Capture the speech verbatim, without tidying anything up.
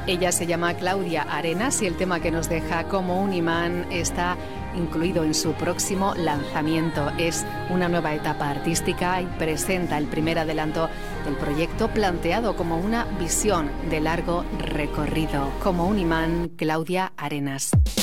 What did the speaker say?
Ella se llama Claudia Arenas y el tema que nos deja como un imán está incluido en su próximo lanzamiento. Es una nueva etapa artística y presenta el primer adelanto del proyecto planteado como una visión de largo recorrido. Como un imán, Claudia Arenas.